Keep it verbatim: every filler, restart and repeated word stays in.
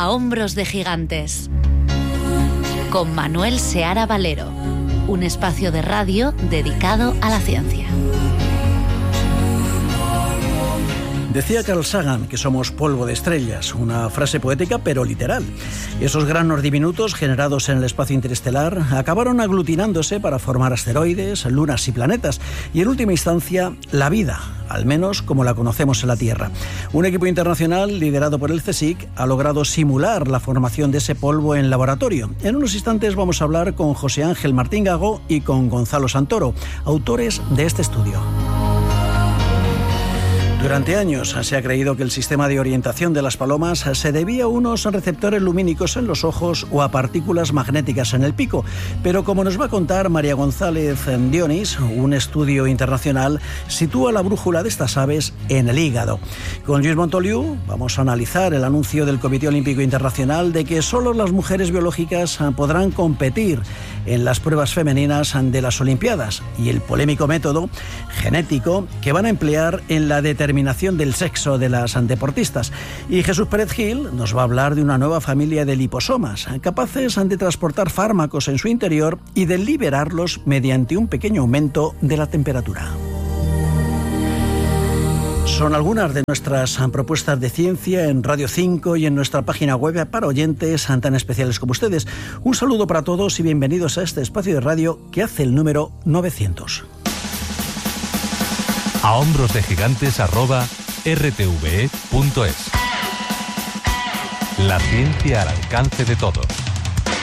A hombros de gigantes, con Manuel Seara Valero, un espacio de radio dedicado a la ciencia. Decía Carl Sagan que somos polvo de estrellas, una frase poética pero literal. Esos granos diminutos generados en el espacio interestelar acabaron aglutinándose para formar asteroides, lunas y planetas, y en última instancia la vida, al menos como la conocemos en la Tierra. Un equipo internacional liderado por el CSIC ha logrado simular la formación de ese polvo en laboratorio. En unos instantes vamos a hablar con José Ángel Martín Gago y con Gonzalo Santoro, autores de este estudio. Durante años se ha creído que el sistema de orientación de las palomas se debía a unos receptores lumínicos en los ojos o a partículas magnéticas en el pico, pero como nos va a contar María González Dionis, un estudio internacional sitúa la brújula de estas aves en el hígado. Con Lluís Montoliu vamos a analizar el anuncio del Comité Olímpico Internacional de que solo las mujeres biológicas podrán competir en las pruebas femeninas de las Olimpiadas y el polémico método genético que van a emplear en la determinación del sexo de las deportistas. Y Jesús Pérez Gil nos va a hablar de una nueva familia de liposomas capaces de transportar fármacos en su interior y de liberarlos mediante un pequeño aumento de la temperatura. Son algunas de nuestras propuestas de ciencia en Radio cinco y en nuestra página web para oyentes tan especiales como ustedes. Un saludo para todos y bienvenidos a este espacio de radio que hace el número novecientos. A hombros de gigantes arroba r t v e punto es. La ciencia al alcance de todos.